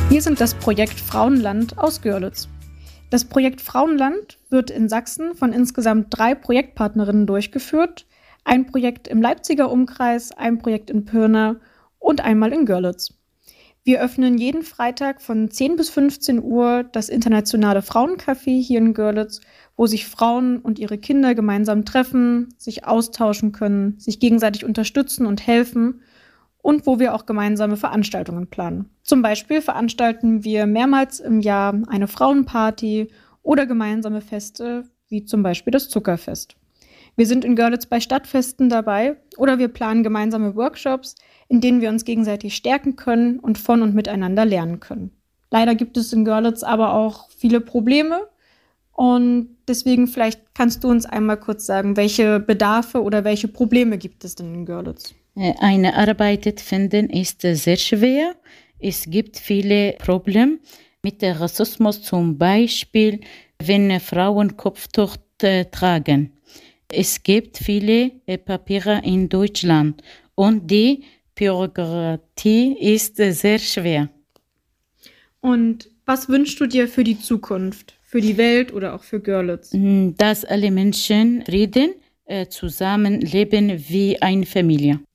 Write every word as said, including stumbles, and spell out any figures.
Wir sind das Projekt Frauenland aus Görlitz. Das Projekt Frauenland wird in Sachsen von insgesamt drei Projektpartnerinnen durchgeführt. Ein Projekt im Leipziger Umkreis, ein Projekt in Pirna und einmal in Görlitz. Wir öffnen jeden Freitag von zehn bis fünfzehn Uhr das internationale Frauencafé hier in Görlitz, wo sich Frauen und ihre Kinder gemeinsam treffen, sich austauschen können, sich gegenseitig unterstützen und helfen und wo wir auch gemeinsame Veranstaltungen planen. Zum Beispiel veranstalten wir mehrmals im Jahr eine Frauenparty oder gemeinsame Feste, wie zum Beispiel das Zuckerfest. Wir sind in Görlitz bei Stadtfesten dabei oder wir planen gemeinsame Workshops, in denen wir uns gegenseitig stärken können und von und miteinander lernen können. Leider gibt es in Görlitz aber auch viele Probleme und deswegen vielleicht kannst du uns einmal kurz sagen, welche Bedarfe oder welche Probleme gibt es denn in Görlitz? Eine Arbeit finden ist sehr schwer. Es gibt viele Probleme mit dem Rassismus, zum Beispiel, wenn Frauen Kopftuch tragen. Es gibt viele Papiere in Deutschland und die Bürokratie ist sehr schwer. Und was wünschst du dir für die Zukunft, für die Welt oder auch für Görlitz? Dass alle Menschen Frieden zusammenleben wie eine Familie.